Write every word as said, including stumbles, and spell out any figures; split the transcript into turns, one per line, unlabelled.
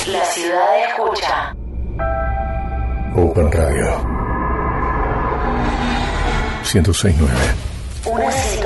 La ciudad escucha.
Open Radio ciento seis punto nueve.
Una